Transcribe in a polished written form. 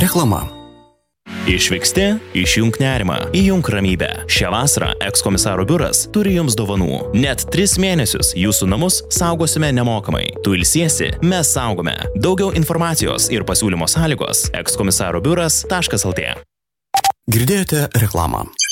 Reklama. Išvyksti, išjunk nerimą, įjunk ramybę. Šią vasarą ekskomisaro biuras turi jums dovanų. Net 3 mėnesius jūsų namus saugosime nemokamai. Tu ilsiesi, mes saugome. Daugiau informacijos ir pasiūlymo sąlygos ekskomisarobiuras.lt. Girdėjote reklamą.